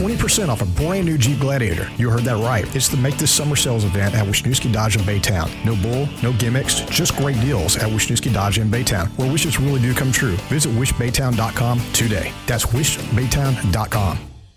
20% off a brand new Jeep Gladiator. You heard that right. It's the Make This Summer sales event at Wisniewski Dodge in Baytown. No bull, no gimmicks, just great deals at Wisniewski Dodge in Baytown, where wishes really do come true. Visit wishbaytown.com today. That's wishbaytown.com.